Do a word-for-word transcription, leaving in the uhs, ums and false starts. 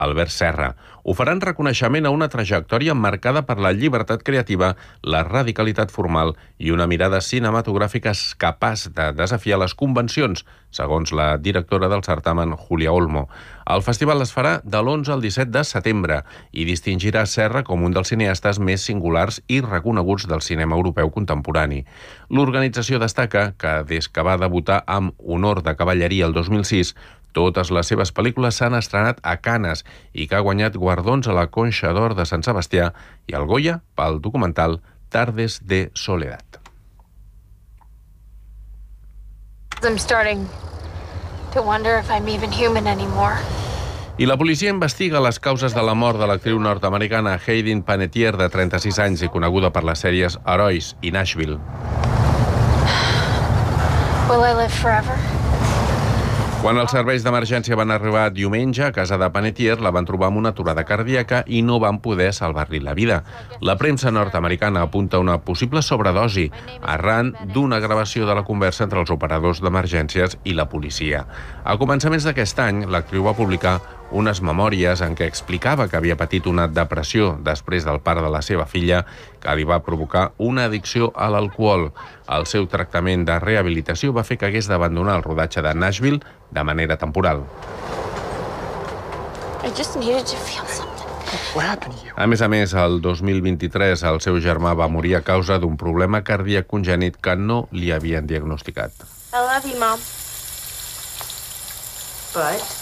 Albert Serra. Ho farà en reconeixement a una trajectòria marcada per la llibertat creativa, la radicalitat formal i una mirada cinematogràfica capaç de desafiar les convencions, segons la directora del certamen, Julia Olmo. El festival es farà de l'onze al disset de setembre i distingirà Serra com un dels cineastes més singulars i reconeguts del cinema europeu contemporani. L'organització destaca que, des que va debutar amb Honor de cavalleria el dos mil sis, totes les seves pel·lícules s'han estrenat a Canes i que ha guanyat guardons a la Conxa d'Or de Sant Sebastià i al Goya pel documental Tardes de Soledad. I'm starting to wonder if I'm even human anymore. I la policia investiga les causes de la mort de l'actriu nord-americana Hayden Panettiere, de trenta-sis anys i coneguda per les sèries Herois i Nashville. Will I live forever? Quan els serveis d'emergència van arribar diumenge a casa de Panettiere, la van trobar amb una aturada cardíaca i no van poder salvar-li la vida. La premsa nord-americana apunta una possible sobredosi arran d'una gravació de la conversa entre els operadors d'emergències i la policia. A començaments d'aquest any, l'actriu va publicar unes memòries en què explicava que havia patit una depressió després del part de la seva filla que li va provocar una addicció a l'alcohol. El seu tractament de rehabilitació va fer que hagués d'abandonar el rodatge de Nashville de manera temporal. A més a més, el dos mil vint-i-tres el seu germà va morir a causa d'un problema cardíac congènit que no li havien diagnosticat. I love you, Mom. But